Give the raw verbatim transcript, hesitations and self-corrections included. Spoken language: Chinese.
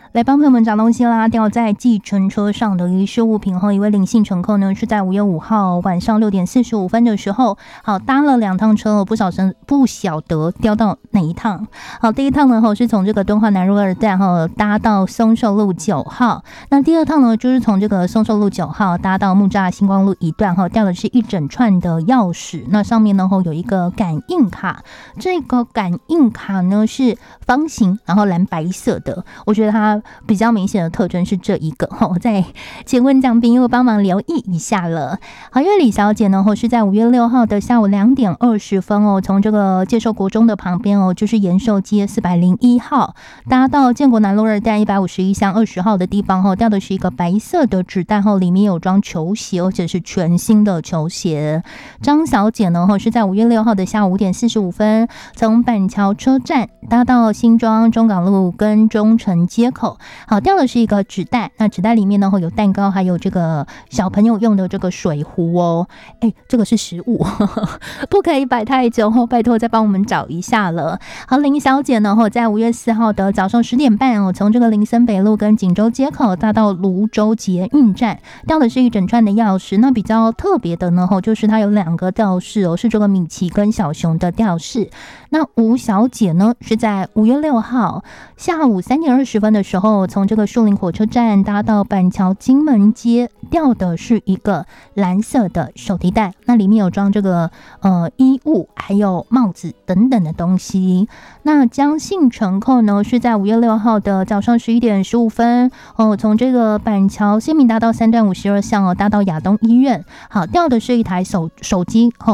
来帮朋友们找东西啦！掉在计程车上的遗失物品后，一位林姓乘客呢是在五月五号晚上六点四十五分的时候，好搭了两趟车，不小心不晓得掉到哪一趟。好，第一趟呢是从这个敦化南路二站哈搭到松寿路九号，那第二趟呢就是从这个松寿路九号搭到木栅星光路一段哈，掉的是一整串的钥匙，那上面呢有一个感应卡，这个感应卡呢是方形，然后蓝白色的，我觉得它比较明显的特征是这一个哈，在请问奖宾又帮忙留意一下了。好，因为李小姐呢是在五月六号的下午两点二十分哦，从这个介寿国中的旁边哦，就是延寿街四百零一号搭到建国南路二段一百五十一巷二十号的地方后，掉的是一个白色的纸袋后，里面有装球鞋，而且是全新的球鞋。张小姐呢是在五月六号的下午五点四十五分从板桥车站搭到新庄中港路跟中城街口，好，掉的是一个纸袋，那纸袋里面呢会有蛋糕，还有这个小朋友用的这个水壶哦，哎，这个是食物，呵呵不可以摆太久哦，拜托再帮我们找一下了。好，林小姐呢在五月四号的早上十点半哦，从这个林森北路跟锦州街口搭到泸州捷运站，掉的是一整串的钥匙。那比较特别的呢就是它有两个吊饰哦，是这个米奇跟小熊的吊饰。那吴小姐呢是在五月六号下午三点二十分的时候，从这个树林火车站搭到板桥金门街，掉的是一个蓝色的手提袋，那里面有装这个呃衣物，还有帽子等等的东西。那江姓乘客呢是在五月六号的早上十一点十五分哦，从这个板桥先民大道三段五十二巷哦，搭到亚东医院，好，掉的是一台手手机哦，